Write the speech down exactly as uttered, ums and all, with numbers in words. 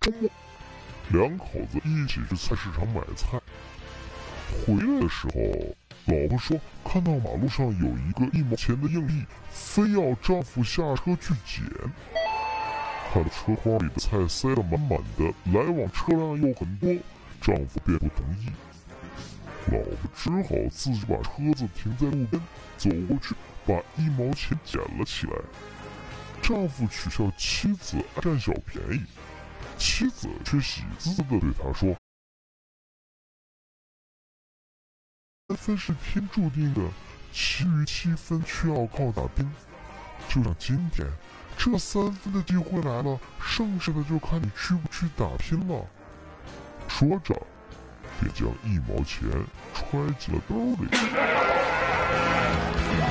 周末，两口子一起去菜市场买菜。回来的时候，老婆说看到马路上有一个一毛钱的硬币，非要丈夫下车去捡。看车筐里的菜塞得满满的，来往车辆又很多，丈夫便不同意。老婆只好自己把车子停在路边，走过去把一毛钱捡了起来。丈夫取笑妻子爱占小便宜，妻子却喜滋滋地对他说：三分是天注定的，其余七分却要靠打拼。就像今天这三分的机会来了，剩下的就看你去不去打拼了。说着便将一毛钱揣进了兜里。